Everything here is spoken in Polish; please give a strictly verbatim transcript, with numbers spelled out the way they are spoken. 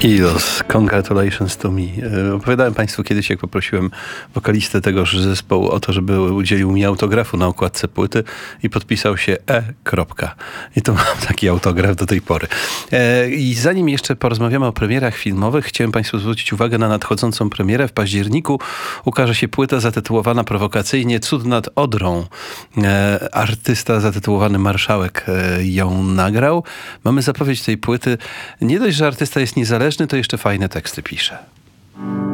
Ilos, congratulations to me. Opowiadałem Państwu kiedyś, jak poprosiłem wokalistę tegoż zespołu o to, żeby udzielił mi autografu na okładce płyty i podpisał się E. Kropka. I to mam taki autograf do tej pory. I zanim jeszcze porozmawiamy o premierach filmowych, chciałem Państwu zwrócić uwagę na nadchodzącą premierę. W październiku ukaże się płyta zatytułowana prowokacyjnie Cud nad Odrą. Artysta zatytułowany Marszałek ją nagrał. Mamy zapowiedź tej płyty. Nie dość, że artysta jest niezależny, to jeszcze fajne teksty pisze.